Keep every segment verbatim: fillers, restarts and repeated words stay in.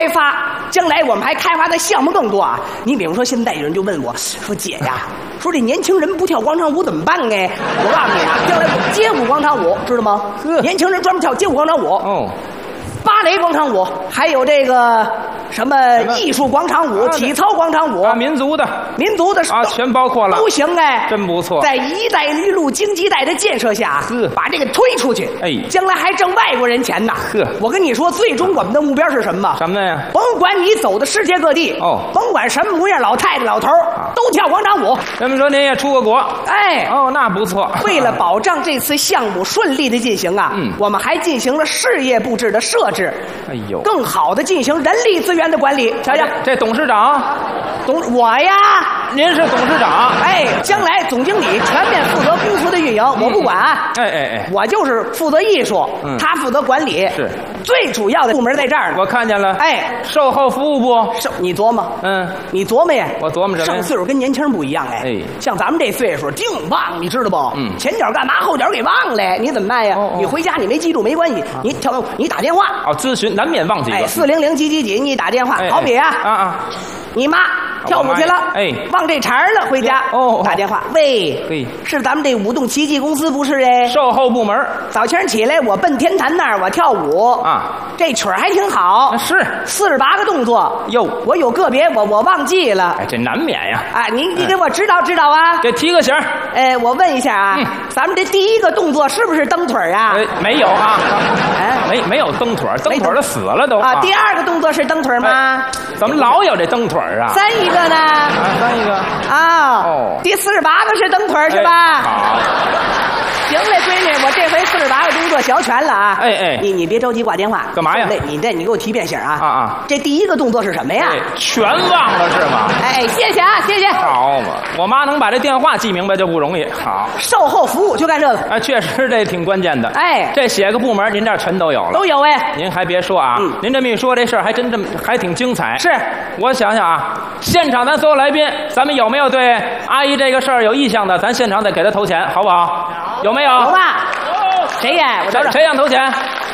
开发，将来我们还开发的项目更多啊！你比如说，现在有人就问我说：“姐呀，说这年轻人不跳广场舞怎么办呢？”我告诉你啊，将来有街舞广场舞，知道吗？年轻人专门跳街舞广场舞哦。芭蕾广场舞，还有这个什么艺术广场舞、体操广场舞啊，民族的、 民族的啊，全包括了， 都行哎， 真不错。 在一带一路经济带的建设下，把这个推出去，哎，将来还挣外国人钱呢。呵，我跟你说，最终我们的目标是什么？ 什么呀？ 甭管你走的世界各地，哦，甭管什么模样，老太太、老头都跳广场舞。 这么说您也出过国？ 哎， 哦，那不错。 为了保障这次项目顺利的进行啊，嗯，我们还进行了事业布置的设置。哎呦，更好的进行人力资源的管理。瞧瞧， 这董事长， 董我呀， 您是董事长。 哎，将来总经理全面负责公司的运营，我不管。 哎哎哎， 我就是负责艺术，他负责管理。是，最主要的部门在这儿呢。 我看见了。哎，售后服务部。 售，你琢磨，嗯，你琢磨呀。 我琢磨什么？ 上岁数跟年轻人不一样哎。哎，像咱们这岁数净忘，你知道不？嗯，前脚干嘛，后脚给忘了，你怎么办呀？你回家你没记住没关系，你跳你打电话。 哦，咨询难免忘记。 哎，四零零几几几，你打电话。好比啊，啊啊，你妈跳舞去了，哎，忘这茬了，回家哦，打电话，喂，是咱们这舞动奇迹公司不是哎？ 售后部门。 早前起来我奔天坛那儿我跳舞啊，这曲儿还挺好，是四十八个动作哟，我有个别我我忘记了， 哎，这难免呀。 啊，你你给我指导指导啊， 给提个醒。 哎，我问一下啊，咱们这第一个动作是不是蹬腿啊？ 没有啊，哎，没没有蹬腿，蹬腿的死了都啊。第二个动作是蹬腿吗？ 怎么老有这蹬腿啊？ 三一个呢？ 啊，三一个啊。哦，第四十八个是蹬腿是吧？好。行了，闺女，我这回四十八个动作学全了啊！哎哎，你你别着急挂电话， 干嘛呀？ 你这你给我提遍醒啊！啊啊！这第一个动作是什么呀？ 全忘了是吗？ 哎，谢谢啊，谢谢。 好嘛，我妈能把这电话记明白就不容易。好， 售后服务就干这个。 哎，确实这挺关键的。哎，这写个部门，您这儿全都有了。 都有哎。 您还别说啊，嗯、您这么一说，这事儿还真这么还挺精彩。 是， 我想想啊，现场咱所有来宾，咱们有没有对阿姨这个事儿有意向的？咱现场得给她投钱，好不好？有没有？ 有吧？谁呀？我找找。 谁想投钱？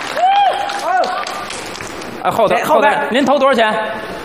哎，后头后头，您投多少钱？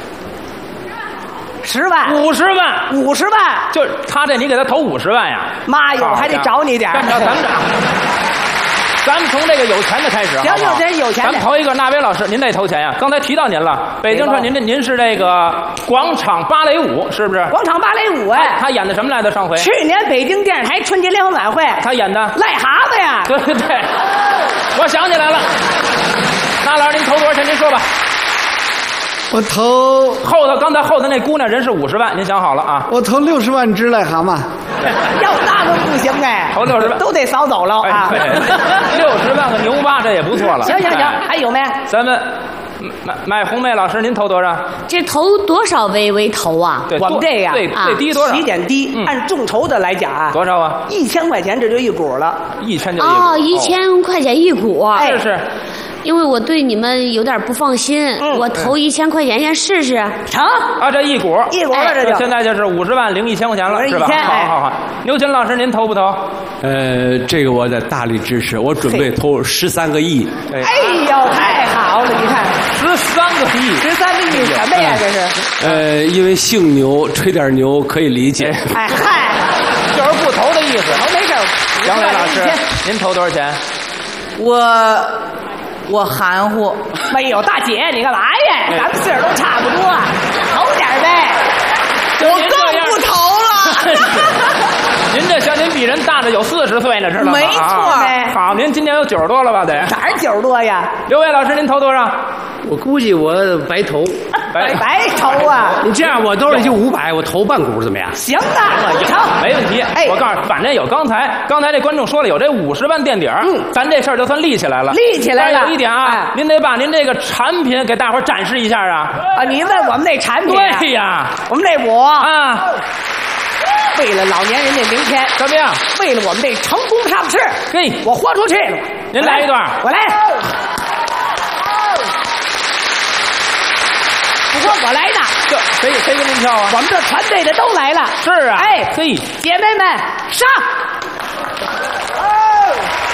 十万。 五十万。 五十万。 就他这，你给他投五十万呀？ 妈哟，我还得找你点儿。 咱们咱们从这个有钱的开始。 行行行，有钱的。 咱们投一个，那位老师，您得投钱呀。刚才提到您了，北京市您这您是这个广场芭蕾舞是不是？ 广场芭蕾舞哎。 他演的什么来着？上回。 去年北京电视台春节联欢晚会。 他演的。 癞蛤蟆呀。 对对对，我想起来了。那老师您投多少钱？您说吧。 我投后头，刚才后头那姑娘人是五十万，您想好了啊？ 我投六十万只癞蛤蟆。 要那个不行哎， 投六十万都得扫走了啊！ 六十万个牛蛙，这也不错了。 行行行，还有没？ 咱们买买红妹老师，您投多少？ 这投多少为为投啊？ 我们这样最最低多少？ 起点低，按众筹的来讲啊， 多少啊？ 一千块钱这就一股了， 一千就一股。 哦，一千块钱一股。 是是。 因为我对你们有点不放心，嗯、我投一千块钱先试试。 成啊，这一股一股了，这就现在就是五十万零一千块钱了，是吧？好好好，牛群老师您投不投？ 呃，这个我得大力支持，我准备投十三个亿。 哎呦，太好了！你看， 十三个亿， 十三个亿什么呀？这是？ 呃，因为姓牛，吹点牛可以理解。 哎嗨， 就是不投的意思。 投没事。 杨磊老师，您投多少钱？ 我。我含糊， 没有大姐，你干嘛呀？咱们岁数都差不多，投点呗。 我更不投了。 您这像您比人大着有四十岁呢，知道吗？ 没错。 好，您今年有九十多了吧？得哪儿九十多呀？ 刘伟老师，您投多少？ 我估计我白投， 白白投啊！ 你这样，我兜里就五百，我投半股怎么样？ 行啊，成， 没问题。哎，我告诉你，反正有刚才刚才这观众说了，有这五十万垫底儿，嗯，咱这事儿就算立起来了。 立起来了。 但有一点啊，您得把您这个产品给大伙展示一下啊。 啊，你问我们那产品？ 对呀， 我们那舞啊。 为了老年人的明天， 怎么样？ 为了我们这成功上市， 嘿， 我豁出去了。 您来一段， 我来。不说我来的， 这谁谁跟您跳啊？ 我们这团队的都来了。 是啊， 哎， 嘿， 姐妹们上！